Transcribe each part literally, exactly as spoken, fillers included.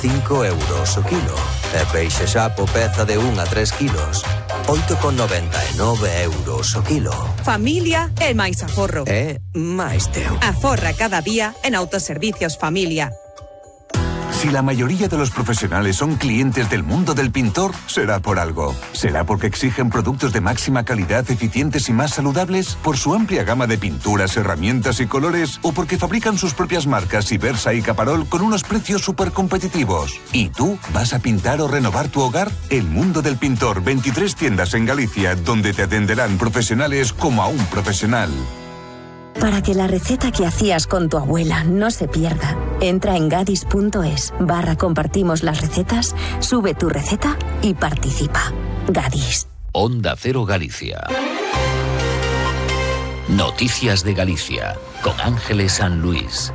cinco euros o kilo. E peixe xapo peza de un a tres kilos, oito con noventa e nove euros o kilo. Familia e máis aforro. E máis teu. Aforra cada día en Autoservicios Familia. Si la mayoría de los profesionales son clientes del mundo del pintor, será por algo. ¿Será porque exigen productos de máxima calidad, eficientes y más saludables? ¿Por su amplia gama de pinturas, herramientas y colores? ¿O porque fabrican sus propias marcas Ibersa y Caparol con unos precios súper competitivos? ¿Y tú vas a pintar o renovar tu hogar? El mundo del pintor, veintitrés tiendas en Galicia, donde te atenderán profesionales como a un profesional. Para que la receta que hacías con tu abuela no se pierda, entra en gadis.es barra compartimos las recetas, sube tu receta y participa. Gadis. Onda Cero Galicia. Noticias de Galicia, con Ángeles San Luis.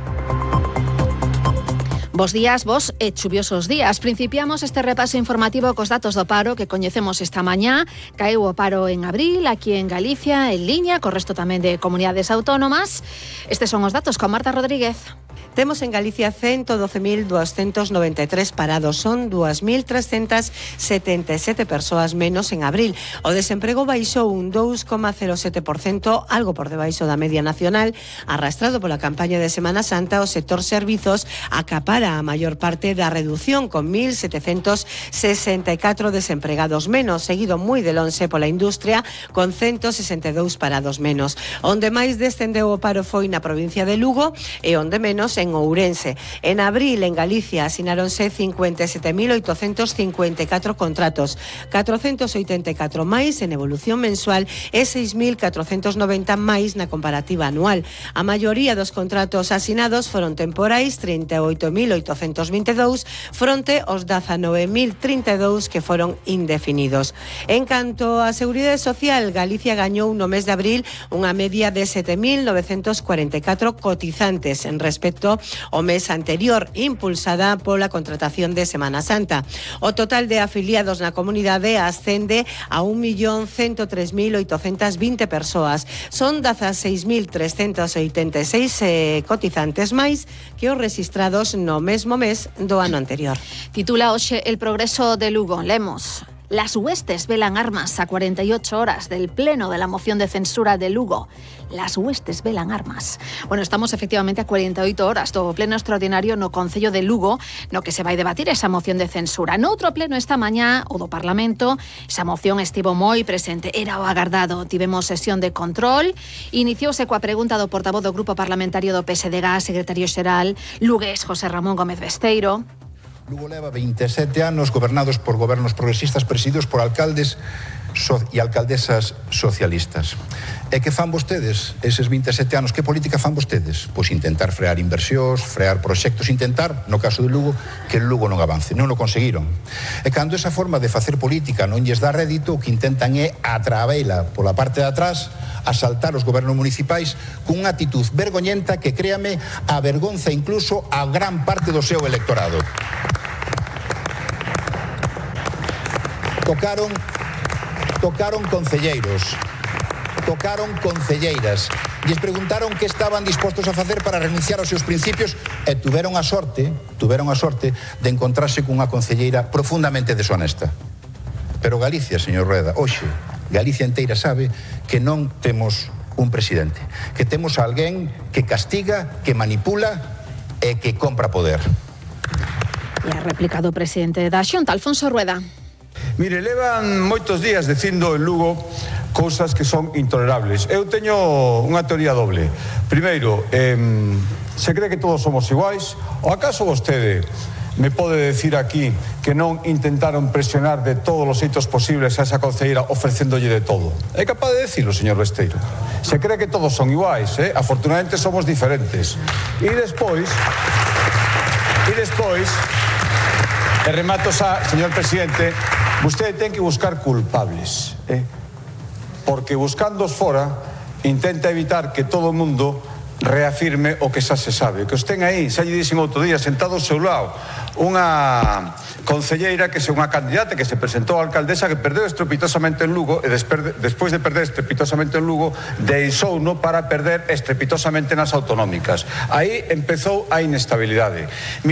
Bos días, vos e chuviosos días. Principiamos este repaso informativo cos datos do paro que coñecemos esta mañá. Caeu o paro en abril, aquí en Galicia, en liña, co resto tamén de comunidades autónomas. Estes son os datos con Marta Rodríguez. Temos en Galicia ciento doce mil doscientos noventa e tres parados, son dúas mil trescentas setenta e sete persoas menos en abril. O desemprego baixou un dous coma cero sete por cento, algo por debaixo da media nacional, arrastrado pola campaña de Semana Santa. O sector servizos acapara a maior parte da redución, con mil setecentos sesenta e catro desempregados menos, seguido moi de lonxe pola industria, con ciento sesenta e dous parados menos. Onde máis descendeu o paro foi na provincia de Lugo e onde menos en Ourense. En abril, en Galicia, asináronse cincuenta e sete mil oitocentos cincuenta e catro contratos, catrocentos oitenta e catro máis en evolución mensual e seis mil catrocentos noventa máis na comparativa anual. A maioría dos contratos asinados foron temporais, trinta e oito mil oitocentos vinte e dous, fronte aos dezanove mil trinta e dous que foron indefinidos. En canto á Seguridade Social, Galicia gañou no mes de abril unha media de sete mil novecentos cuarenta e catro cotizantes en respecto o mes anterior, impulsada pola contratación de Semana Santa. O total de afiliados na comunidade ascende a un millón ciento tres mil oitocentos vinte persoas. Son dezaseis mil trescentos oitenta e seis eh, cotizantes máis que os registrados no mesmo mes do ano anterior. Titula hoxe El Progreso de Lugo. Lemos: las huestes velan armas a cuarenta y ocho horas del pleno de la moción de censura de Lugo. Las huestes velan armas. Bueno, estamos efectivamente a cuarenta e oito horas do pleno extraordinario no Concello de Lugo, no que se vai debatir esa moción de censura. Noutro pleno esta mañá, o do Parlamento, esa moción estivo moi presente, era o agardado. Tivemos sesión de control, iniciouse coa pregunta do portavoz do Grupo Parlamentario do P S D G, secretario xeral lugués, José Ramón Gómez Besteiro. Lugo leva veintisiete anos gobernados por gobernos progresistas presididos por alcaldes so e alcaldesas socialistas. E que fan vostedes eses veintisiete anos? Que política fan vostedes? Pois intentar frear inversións, frear proxectos, intentar, no caso de Lugo, que Lugo non avance. Non o conseguiron. E cando esa forma de facer política non lles dá rédito, o que intentan é atravela pola parte de atrás, asaltar os gobernos municipais cunha actitud vergoñenta que, créame, avergonza incluso a gran parte do seu electorado. Tocaron, tocaron concelleiros, tocaron concelleiras, lles preguntaron que estaban dispostos a facer para renunciar aos seus principios e tuveron a sorte, tuveron a sorte de encontrarse cunha concelleira profundamente deshonesta. Pero Galicia, señor Rueda, hoxe, Galicia inteira sabe que non temos un presidente, que temos a alguén que castiga, que manipula e que compra poder. E a réplica do presidente da Xunta, Alfonso Rueda. Mire, levan moitos días dicindo en Lugo cousas que son intolerables. Eu teño unha teoría doble. Primeiro, eh, se cree que todos somos iguais, ou acaso vostede me pode decir aquí que non intentaron presionar de todos os xeitos posibles a esa concelleira ofrecéndolle de todo? É capaz de decirlo, señor Besteiro? Se cree que todos son iguais, eh? Afortunadamente somos diferentes. E despois, e despois, e remato xa, señor presidente, vostede ten que buscar culpables, eh? Porque buscándoos fora intenta evitar que todo o mundo reafirme o que xa se sabe. Que os ten aí, xa lle dixen outro día, sentado ao seu lado, unha concelleira que é unha candidata que se presentou a alcaldesa que perdeu estrepitosamente en Lugo e despois de perder estrepitosamente en Lugo deixouno para perder estrepitosamente nas autonómicas. Aí empezou a inestabilidade.